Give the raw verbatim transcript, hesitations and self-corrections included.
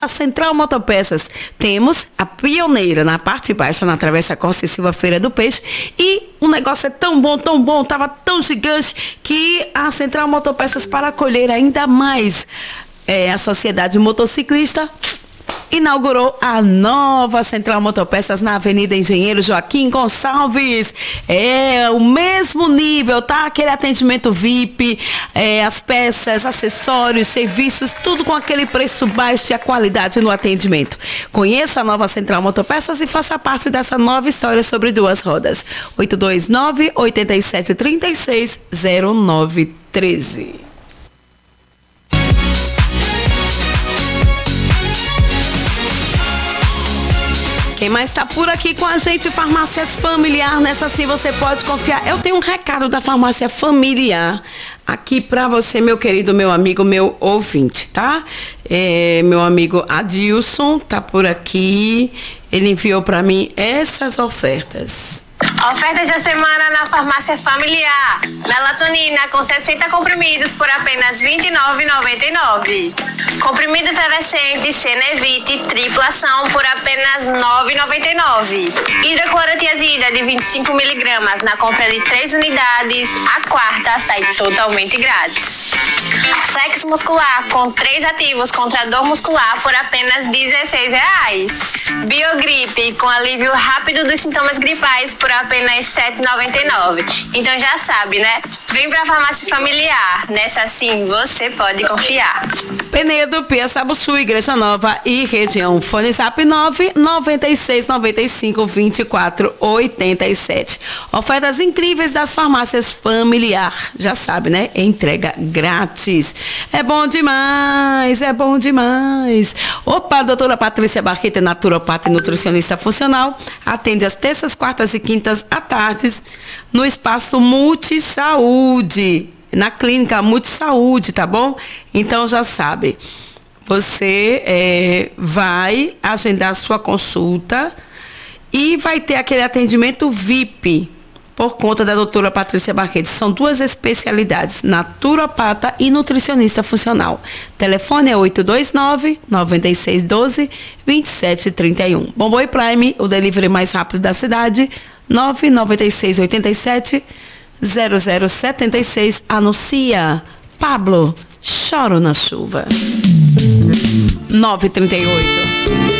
A Central Motopeças, temos a pioneira na parte baixa, na Travessa Costa e Silva, Feira do Peixe, e o negócio é tão bom, tão bom, tava tão gigante, que a Central Motopeças, para acolher ainda mais é, a sociedade motociclista, inaugurou a nova Central Motopeças na Avenida Engenheiro Joaquim Gonçalves. É o mesmo nível, tá? Aquele atendimento V I P, é, as peças, acessórios, serviços, tudo com aquele preço baixo e a qualidade no atendimento. Conheça a nova Central Motopeças e faça parte dessa nova história sobre duas rodas. oito dois nove, oito sete três seis, zero nove um três. Quem mais está por aqui com a gente? Farmácias Familiar, nessa sim você pode confiar. Eu tenho um recado da Farmácia Familiar aqui para você, meu querido, meu amigo, meu ouvinte, tá? É, meu amigo Adilson tá por aqui. Ele enviou para mim essas ofertas. Ofertas da semana na Farmácia Familiar. Melatonina com sessenta comprimidos por apenas vinte e nove reais e noventa e nove centavos. Comprimido efervescente Cenevite tripla ação por apenas nove reais e noventa e nove centavos. Hidroclorotiazida de vinte e cinco miligramas na compra de três unidades. A quarta sai totalmente grátis. Flex muscular com três ativos contra dor muscular por apenas dezesseis reais. Biogripe com alívio rápido dos sintomas gripais por apenas sete reais e noventa e nove centavos. Então já sabe, né? Vem pra Farmácia Familiar. Nessa sim você pode confiar. Penedo, Pia Sabuçu, Igreja Nova e região. Fone Zap nove nove seis nove cinco vinte e quatro oitenta e sete. Ofertas incríveis das Farmácias Familiar. Já sabe, né? Entrega grátis. É bom demais, é bom demais. Opa, a doutora Patrícia Barqueta, naturopata e nutricionista funcional, atende às terças, quartas e quintas à tarde no espaço Multisaúde, na clínica Multisaúde, tá bom? Então já sabe, você é, vai agendar sua consulta e vai ter aquele atendimento V I P por conta da doutora Patrícia Barquete. São duas especialidades, naturopata e nutricionista funcional. Telefone é oito dois nove, nove seis um dois, dois sete três um. Bomboi Prime, o delivery mais rápido da cidade, nove nove seis oito sete zero zero sete seis. Anuncia. Pablo, choro na chuva. nove e trinta e oito.